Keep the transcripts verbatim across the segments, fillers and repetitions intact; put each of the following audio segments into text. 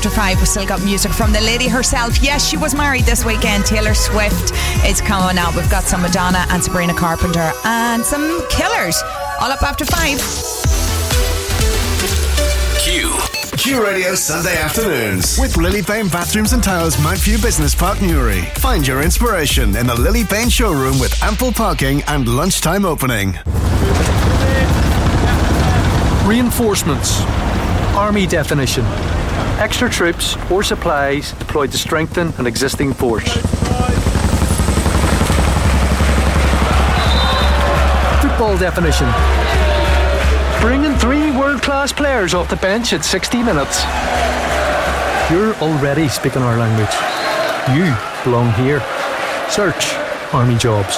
after five. We've still got music from the lady herself. Yes, she was married this weekend. Taylor Swift is coming out. We've got some Madonna and Sabrina Carpenter and some Killers. All up after five. Q. Q Radio Sunday afternoons with Lily Bain Bathrooms and Towers, Mount View Business Park, Newry. Find your inspiration in the Lily Bain showroom with ample parking and lunchtime opening. Reinforcements. Army definition. Extra troops or supplies deployed to strengthen an existing force. Football definition. Bringing three world-class players off the bench at sixty minutes. You're already speaking our language. You belong here. Search Army Jobs.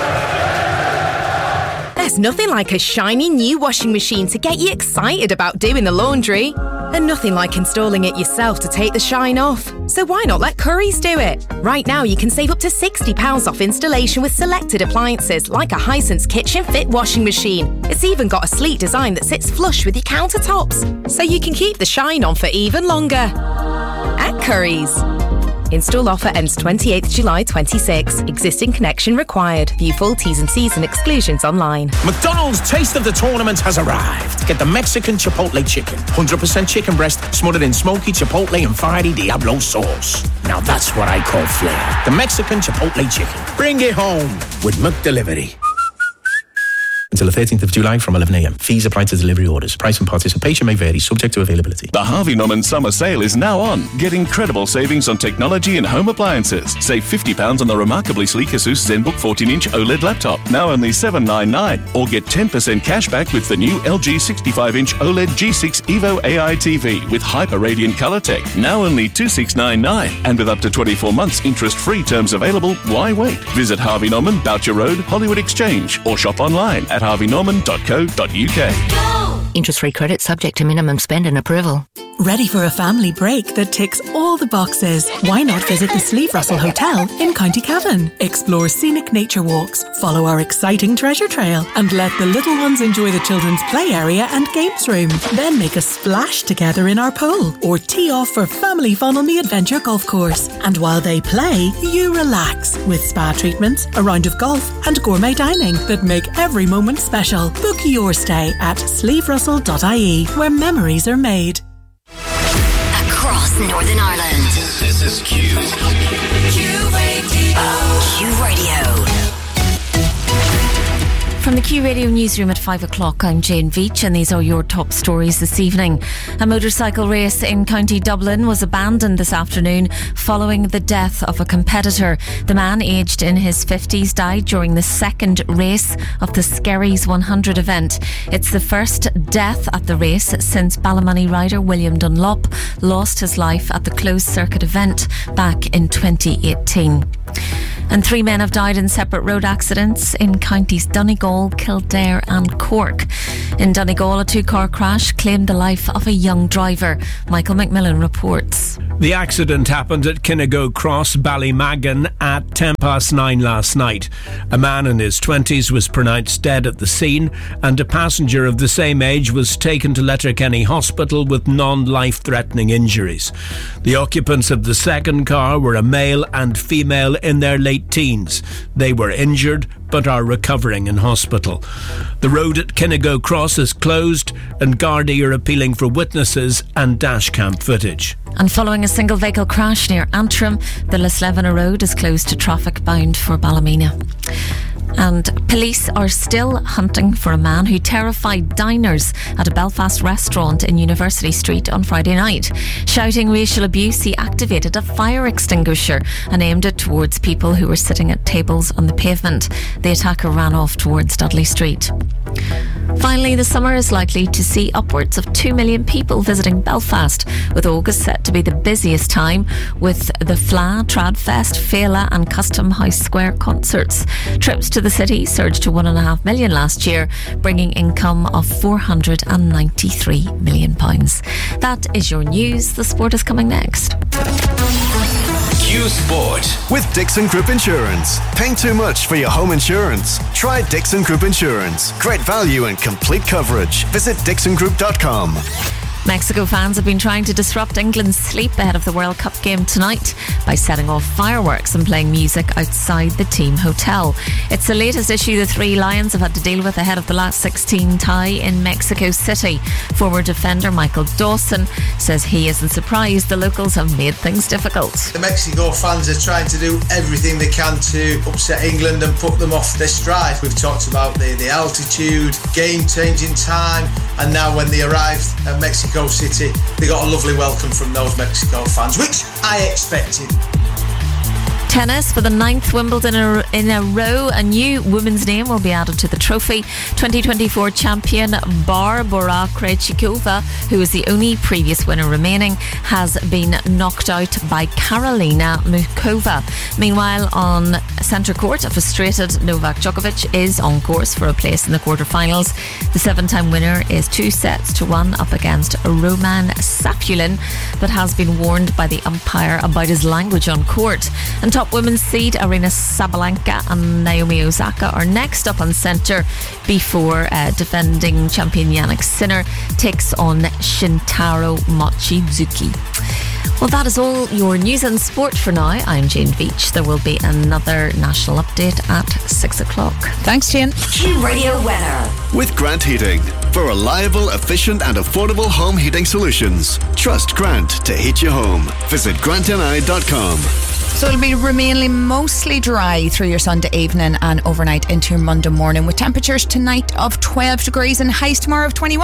There's nothing like a shiny new washing machine to get you excited about doing the laundry. And nothing like installing it yourself to take the shine off. So why not let Currys do it? Right now you can save up to sixty pounds off installation with selected appliances like a Hisense Kitchen Fit washing machine. It's even got a sleek design that sits flush with your countertops, so you can keep the shine on for even longer. At Currys. Install offer ends twenty-eighth of July twenty-six. Existing connection required. View full T's and C's and exclusions online. McDonald's Taste of the Tournament has arrived. Get the Mexican Chipotle Chicken. one hundred percent chicken breast smothered in smoky Chipotle and fiery Diablo sauce. Now that's what I call flair. The Mexican Chipotle Chicken. Bring it home with McDelivery. Until the thirteenth of July from eleven a.m. Fees apply to delivery orders. Price and participation may vary, subject to availability. The Harvey Norman Summer Sale is now on. Get incredible savings on technology and home appliances. Save fifty pounds on the remarkably sleek Asus ZenBook fourteen inch OLED laptop. Now only seven hundred ninety-nine. Or get ten percent cash back with the new L G sixty-five inch OLED G six Evo A I T V with Hyper Radiant Color Tech. Now only two thousand six hundred ninety-nine. And with up to twenty-four months interest-free terms available, why wait? Visit Harvey Norman, Boucher Road, Hollywood Exchange, or shop online at harvey norman dot co dot uk. Interest-free credit subject to minimum spend and approval. Ready for a family break that ticks all the boxes? Why not visit the Sleeve Russell Hotel in County Cavan? Explore scenic nature walks, follow our exciting treasure trail, and let the little ones enjoy the children's play area and games room. Then make a splash together in our pool, or tee off for family fun on the Adventure Golf Course. And while they play, you relax with spa treatments, a round of golf, and gourmet dining that make every moment special. Book your stay at sleeve russell dot I E, where memories are made. Across Northern Ireland. This is Q. Q Radio. Q Radio. From the Q Radio newsroom at five o'clock, I'm Jane Veach, and these are your top stories this evening. A motorcycle race in County Dublin was abandoned this afternoon following the death of a competitor. The man, aged in his fifties, died during the second race of the Skerries one hundred event. It's the first death at the race since Ballymoney rider William Dunlop lost his life at the closed circuit event back in twenty eighteen. And three men have died in separate road accidents in counties Donegal, Kildare and Cork. In Donegal, a two-car crash claimed the life of a young driver. Michael McMillan reports. The accident happened at Kinnago Cross, Ballymagan at ten past nine last night. A man in his twenties was pronounced dead at the scene, and a passenger of the same age was taken to Letterkenny Hospital with non-life-threatening injuries. The occupants of the second car were a male and female in their late teens. They were injured but are recovering in hospital. The road at Kinnago Cross is closed, and Gardaí are appealing for witnesses and dashcam footage. And following a single vehicle crash near Antrim, the Leslevena Road is closed to traffic bound for Ballymena. And police are still hunting for a man who terrified diners at a Belfast restaurant in University Street on Friday night. Shouting racial abuse, he activated a fire extinguisher and aimed it towards people who were sitting at tables on the pavement. The attacker ran off towards Dudley Street. Finally, the summer is likely to see upwards of two million people visiting Belfast, with August set to be the busiest time with the F L A, Tradfest, Fela and Custom House Square concerts. Trips to the city surged to one point five million last year, bringing income of four hundred ninety-three million pounds. That is your news. The sport is coming next. Q Sport with Dixon Group Insurance. Paying too much for your home insurance? Try Dixon Group Insurance. Great value and complete coverage. Visit dixon group dot com. Mexico fans have been trying to disrupt England's sleep ahead of the World Cup game tonight by setting off fireworks and playing music outside the team hotel. It's the latest issue the Three Lions have had to deal with ahead of the last sixteen tie in Mexico City. Former defender Michael Dawson says he isn't surprised the locals have made things difficult. The Mexico fans are trying to do everything they can to upset England and put them off their stride. We've talked about the, the altitude, game changing time, and now when they arrived at Mexico City, they got a lovely welcome from those Mexico fans, which I expected. Tennis for the ninth Wimbledon in a row. A new woman's name will be added to the trophy. twenty twenty-four champion Barbora Krejcikova, who is the only previous winner remaining, has been knocked out by Karolina Mukova. Meanwhile, on centre court, a frustrated Novak Djokovic is on course for a place in the quarterfinals. The seven-time winner is two sets to one up against Roman Sapulin, but has been warned by the umpire about his language on court. And top women's seed Aryna Sabalenka and Naomi Osaka are next up on centre before uh, defending champion Jannik Sinner takes on Shintaro Mochizuki. Well, that is all your news and sport for now. I'm Jane Beach. There will be another national update at six o'clock. Thanks, Jane. Q Radio weather. With Grant Heating. For reliable, efficient and affordable home heating solutions, trust Grant to heat your home. Visit grant n i dot com. So it'll be remaining mostly dry through your Sunday evening and overnight into your Monday morning, with temperatures tonight of twelve degrees and highs tomorrow of twenty-one.